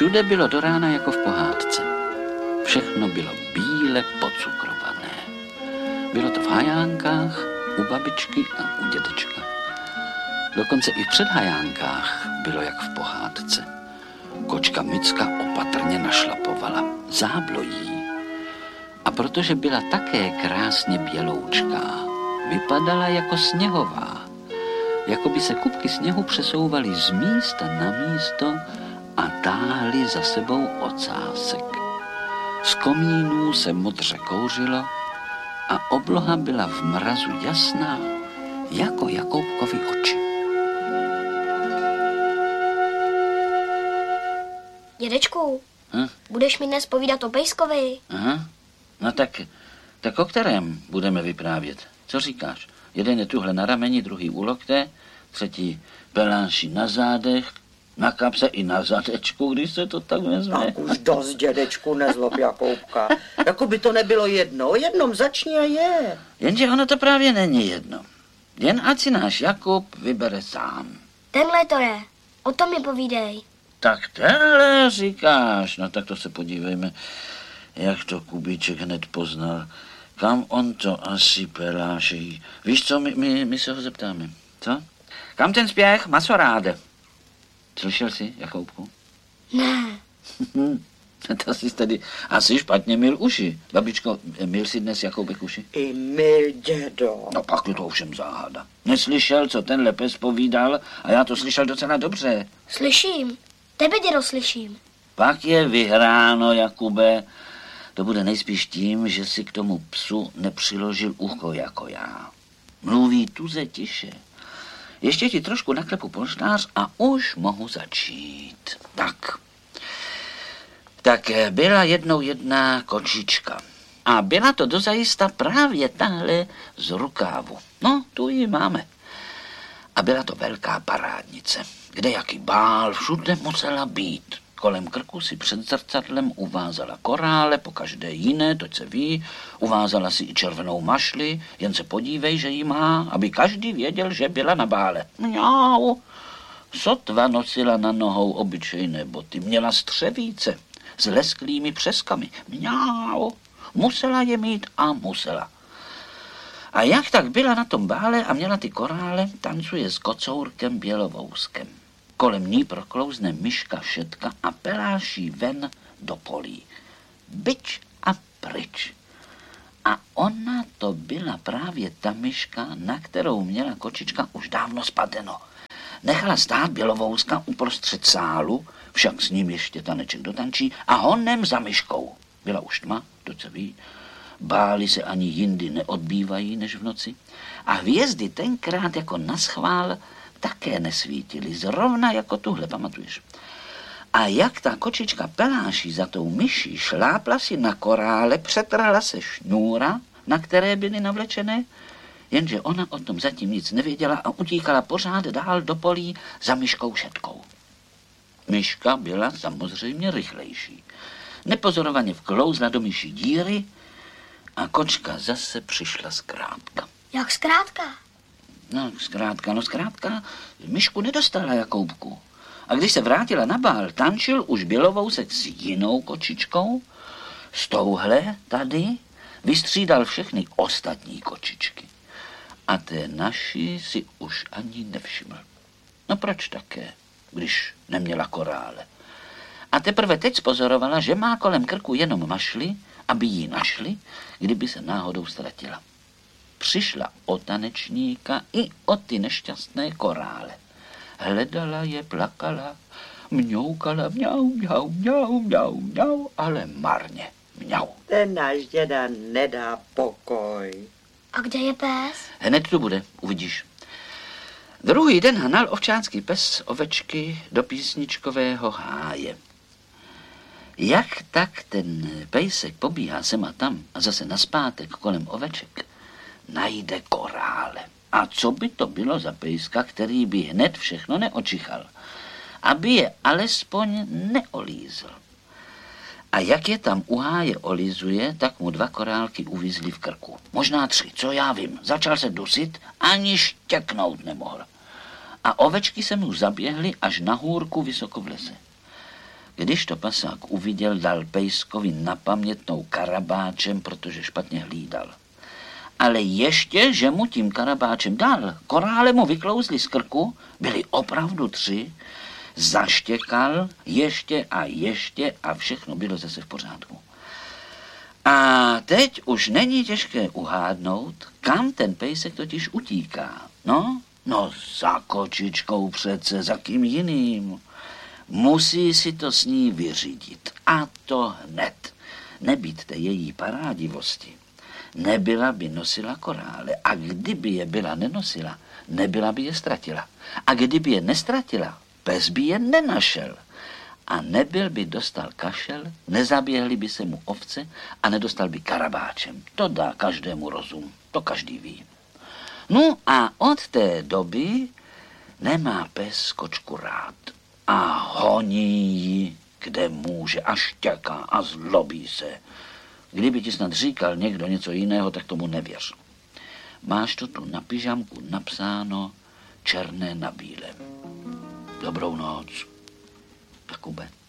Všude bylo do rána jako v pohádce. Všechno bylo bíle pocukrované. Bylo to v hajánkách, u babičky a u dědečka. Dokonce i v předhajánkách bylo jak v pohádce. Kočka Micka opatrně našlapovala. Záblo jí. A protože byla také krásně běloučká, vypadala jako sněhová. Jako by se kupky sněhu přesouvaly z místa na místo a táhly za sebou ocásek. Z komínů se modře kouřilo a obloha byla v mrazu jasná, jako Jakoubkovy oči. Dědečku, budeš mi dnes povídat o pejskovi? Aha, no tak o kterém budeme vyprávět? Co říkáš? Jeden je tuhle na rameni, druhý u lokte, třetí peláši na zádech, na kapse i na zadečku, když se to tak vezme. Tak už dost, dědečku, nezlob Jakoubka. Jako by to nebylo jedno. O jednom začni a je. Jenže ono to právě není jedno. Jen ať si náš Jakub vybere sám. Tenhle to je. O tom mi povídej. Tak tenhle říkáš. No tak to se podívejme, jak to Kubíček hned poznal. Kam on to asi peláší. Víš co, my se ho zeptáme. Co? Kam ten spěch, masoráde? Slyšel jsi, Jakoubku? Ne. To jsi tedy asi špatně myl uši. Babičko, myl si dnes Jakoubek uši? I myl, dědo. No pak je to ovšem záhada. Neslyšel, co tenhle pes povídal a já to slyšel docela dobře. Slyším. Tebe, dědo, slyším. Pak je vyhráno, Jakube. To bude nejspíš tím, že si k tomu psu nepřiložil ucho jako já. Mluví tuze tiše. Ještě ti trošku naklepu polštář a už mohu začít. Tak byla jednou jedna kočička. A byla to dozajista právě tahle z rukávu. No, tu ji máme. A byla to velká parádnice, kde jaký bál všude musela být. Kolem krku si před zrcadlem uvázala korále, pokaždé jiné, to se ví. Uvázala si i červenou mašli, jen se podívej, že ji má, aby každý věděl, že byla na bále. Mňau. Sotva nosila na nohou obyčejné boty, měla střevíce s lesklými přeskami. Mňau. Musela je mít a musela. A jak tak byla na tom bále a měla ty korále, tancuje s kocourkem bělovouskem. Kolem ní proklouzne myška šetka a peláší ven do polí. Byč a pryč. A ona to byla právě ta myška, na kterou měla kočička už dávno spadeno. Nechala stát bělovouska uprostřed sálu, však s ním ještě taneček dotančí, a honem za myškou. Byla už tma, to se ví. Báli se ani jindy neodbývají než v noci. A hvězdy tenkrát jako naschvál také nesvítily, zrovna jako tuhle, pamatuješ? A jak ta kočička peláší za tou myší šlápla si na korále, přetrhla se šňůra, na které byly navlečené, jenže ona o tom zatím nic nevěděla a utíkala pořád dál do polí za myškou šetkou. Myška byla samozřejmě rychlejší. Nepozorovaně vklouzla do myší díry a kočka zase přišla zkrátka. Jak zkrátka? No zkrátka, myšku nedostala Jakoubku. A když se vrátila na bál, tančil už bělovousek s jinou kočičkou. Z touhle tady vystřídal všechny ostatní kočičky. A té naší si už ani nevšiml. No proč také, když neměla korále? A teprve teď spozorovala, že má kolem krku jenom mašli, aby ji našli, kdyby se náhodou ztratila. Přišla o tanečníka i o ty nešťastné korále. Hledala je, plakala, mňoukala, mňau, mňau, mňau, mňau, mňau, ale marně, mňau. Ten náš děda nedá pokoj. A kde je pes? Hned tu bude, uvidíš. Druhý den hnal ovčánský pes ovečky do písničkového háje. Jak tak ten pejsek pobíhá sem a tam a zase naspátek kolem oveček, najde korále. A co by to bylo za pejska, který by hned všechno neočichal, aby je alespoň neolízl. A jak je tam u háje olizuje, tak mu 2 korálky uvízly v krku. Možná 3, co já vím. Začal se dusit, ani štěknout nemohl. A ovečky se mu zaběhly až na hůrku vysoko v lese. Když to pasák uviděl, dal pejskovi na pamětnou karabáčem, protože špatně hlídal. Ale ještě, že mu tím karabáčem dal, korále mu vyklouzli z krku, byli opravdu 3, zaštěkal ještě a všechno bylo zase v pořádku. A teď už není těžké uhádnout, kam ten pejsek totiž utíká. No, za kočičkou přece, za kým jiným. Musí si to s ní vyřídit. A to hned. Nebýt té její parádivosti. Nebyla by nosila korále. A kdyby je byla nenosila, nebyla by je ztratila. A kdyby je nestratila, pes by je nenašel. A nebyl by dostal kašel, nezaběhly by se mu ovce a nedostal by karabáčem. To dá každému rozum, to každý ví. No a od té doby nemá pes kočku rád a honí ji, kde může, a štěká a zlobí se. Kdyby ti snad říkal někdo něco jiného, tak tomu nevěř. Máš to tu na pyžamku napsáno černé na bílém. Dobrou noc, Jakube.